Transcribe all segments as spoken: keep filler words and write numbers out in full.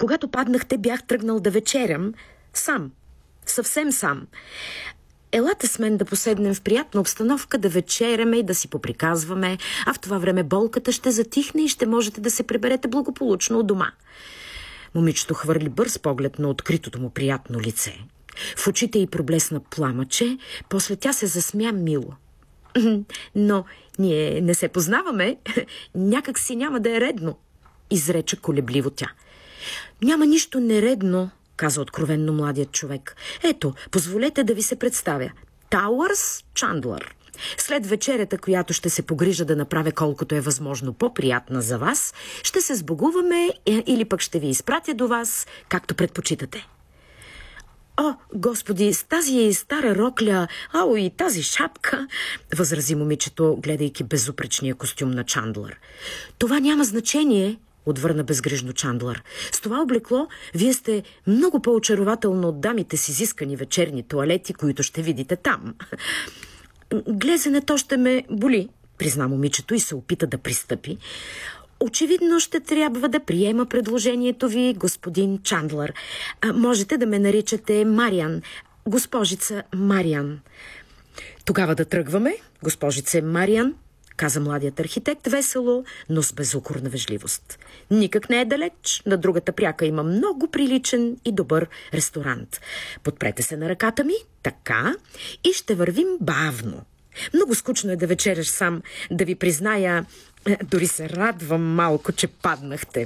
Когато паднахте, бях тръгнал да вечерям сам, съвсем сам. Елате с мен да поседнем в приятна обстановка, да вечеряме и да си поприказваме, а в това време болката ще затихне и ще можете да се приберете благополучно от дома. Момичето хвърли бърз поглед на откритото му приятно лице. В очите й проблесна пламъче, после тя се засмя мило. Но ние не се познаваме, някак си няма да е редно, изрече колебливо тя. Няма нищо нередно, каза откровенно младият човек. Ето, позволете да ви се представя. Тауърс Чандлър. След вечерята, която ще се погрижа да направя колкото е възможно по-приятна за вас, ще се сбогуваме или пък ще ви изпратя до вас, както предпочитате. О, господи, с тази стара рокля, ао и тази шапка, възрази момичето, гледайки безупречния костюм на Чандлър. Това няма значение, отвърна безгрижно Чандлър. С това облекло вие сте много по-очарователно от дамите с изискани вечерни тоалети, които ще видите там. Глезенето ще ме боли, призна момичето и се опита да пристъпи. Очевидно ще трябва да приема предложението ви, господин Чандлър. А, можете да ме наричате Мариан, госпожица Мариан. Тогава да тръгваме, госпожице Мариан, каза младият архитект весело, но с безукорна вежливост. Никак не е далеч. На другата пряка има много приличен и добър ресторант. Подпрете се на ръката ми, така, и ще вървим бавно. Много скучно е да вечеряш сам, да ви призная, дори се радвам малко, че паднахте.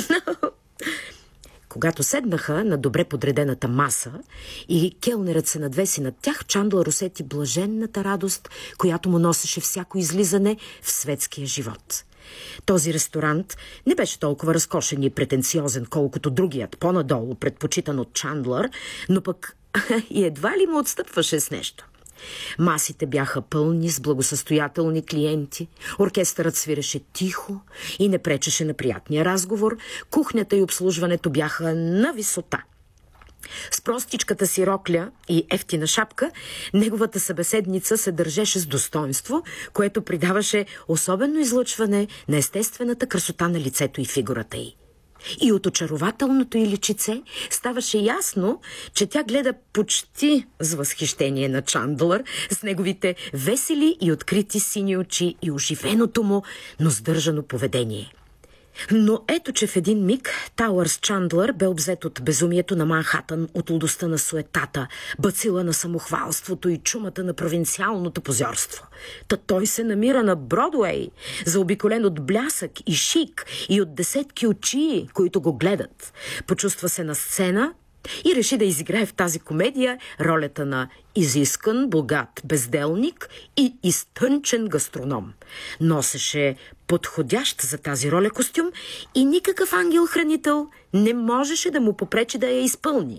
Когато седнаха на добре подредената маса и келнерът се надвеси над тях, Чандлър усети блаженната радост, която му носеше всяко излизане в светския живот. Този ресторант не беше толкова разкошен и претенциозен, колкото другият, по-надолу, предпочитан от Чандлър, но пък и едва ли му отстъпваше с нещо. Масите бяха пълни с благосъстоятелни клиенти, оркестърът свиреше тихо и не пречеше на приятния разговор, кухнята и обслужването бяха на висота. С простичката си рокля и ефтина шапка, неговата събеседница се държеше с достоинство, което придаваше особено излъчване на естествената красота на лицето и фигурата й. И от очарователното й личице ставаше ясно, че тя гледа почти с възхищение на Чандлър, с неговите весели и открити сини очи и оживеното му, но сдържано поведение. Но ето, че в един миг Тауърс Чандлър бе обзет от безумието на Манхатън, от лудостта на суетата, бацила на самохвалството и чумата на провинциалното позорство. Та той се намира на Бродуей, заобиколен от блясък и шик и от десетки очи, които го гледат. Почувства се на сцена и реши да изиграе в тази комедия ролята на изискан, богат безделник и изтънчен гастроном. Носеше подходящ за тази роля костюм и никакъв ангел-хранител не можеше да му попречи да я изпълни.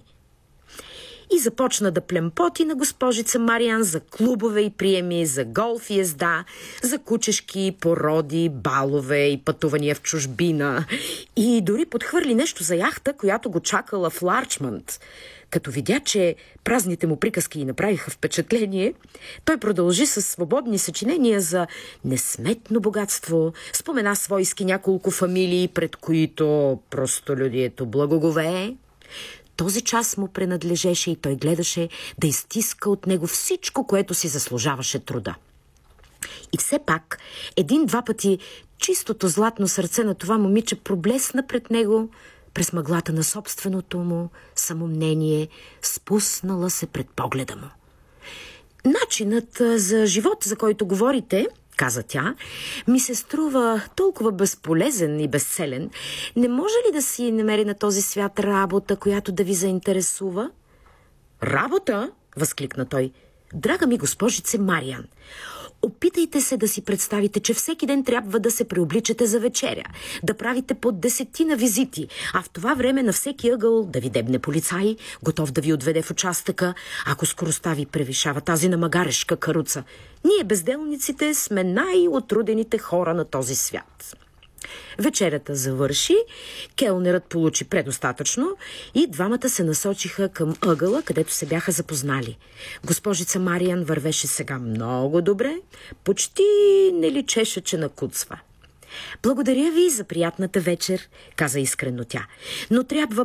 И започна да племпоти на госпожица Мариан за клубове и приеми, за голф и езда, за кучешки породи, балове и пътувания в чужбина. И дори подхвърли нещо за яхта, която го чакала в Ларчмънт. Като видя, че празните му приказки й направиха впечатление, той продължи със свободни съчинения за несметно богатство, спомена свойски няколко фамилии, пред които простолюдието благоговее. Този час му принадлежеше и той гледаше да изтиска от него всичко, което си заслужаваше труда. И все пак, един-два пъти чистото златно сърце на това момиче проблесна пред него през мъглата на собственото му самомнение, спуснала се пред погледа му. Начинът за живот, за който говорите, каза тя, ми се струва толкова безполезен и безцелен. Не може ли да си намери на този свят работа, която да ви заинтересува? Работа? Възкликна той. Драга ми госпожице Мариан, опитайте се да си представите, че всеки ден трябва да се преобличате за вечеря, да правите по десетина визити, а в това време на всеки ъгъл да ви дебне полицай, готов да ви отведе в участъка, ако скоростта ви превишава тази на магарешка каруца. Ние, безделниците, сме най-отрудените хора на този свят. Вечерята завърши, келнерът получи предостатъчно и двамата се насочиха към ъгъла, където се бяха запознали. Госпожица Мариан вървеше сега много добре, почти не личеше, че накуцва. Благодаря ви за приятната вечер, каза искрено тя, но трябва